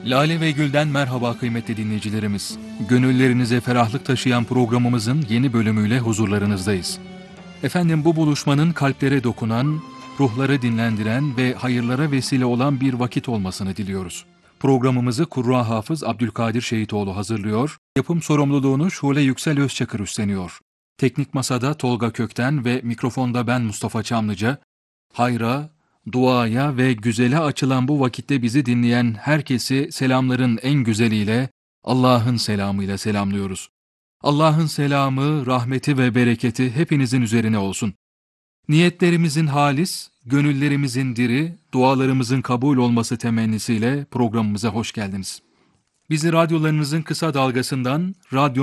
Lale ve Gül'den merhaba kıymetli dinleyicilerimiz. Gönüllerinize ferahlık taşıyan programımızın yeni bölümüyle huzurlarınızdayız. Efendim bu buluşmanın kalplere dokunan, ruhları dinlendiren ve hayırlara vesile olan bir vakit olmasını diliyoruz. Programımızı Kurra Hafız Abdülkadir Şehitoğlu hazırlıyor, yapım sorumluluğunu Şule Yüksel Özçakır üstleniyor. Teknik Masada Tolga Kökten ve mikrofonda ben Mustafa Çamlıca, hayra, duaya ve güzele açılan bu vakitte bizi dinleyen herkesi selamların en güzeliyle, Allah'ın selamıyla selamlıyoruz. Allah'ın selamı, rahmeti ve bereketi hepinizin üzerine olsun. Niyetlerimizin halis, gönüllerimizin diri, dualarımızın kabul olması temennisiyle programımıza hoş geldiniz. Bizi radyolarınızın kısa dalgasından,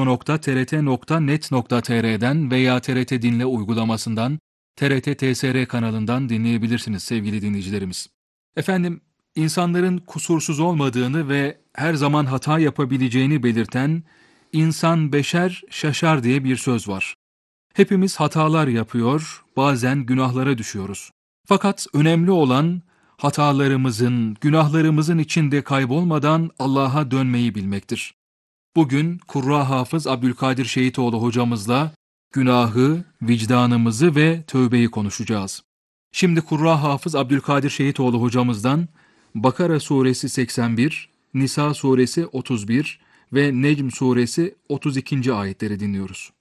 radyo.trt.net.tr'den veya TRT Dinle uygulamasından, TRT TSR kanalından dinleyebilirsiniz sevgili dinleyicilerimiz. Efendim, insanların kusursuz olmadığını ve her zaman hata yapabileceğini belirten "İnsan beşer şaşar" diye bir söz var. Hepimiz hatalar yapıyor, bazen günahlara düşüyoruz. Fakat önemli olan hatalarımızın, günahlarımızın içinde kaybolmadan Allah'a dönmeyi bilmektir. Bugün Kurra Hafız Abdülkadir Şehitoğlu hocamızla günahı, vicdanımızı ve tövbeyi konuşacağız. Şimdi Kurra Hafız Abdülkadir Şehitoğlu hocamızdan Bakara suresi 81, Nisa suresi 31 ve Necm suresi 32. ayetleri dinliyoruz.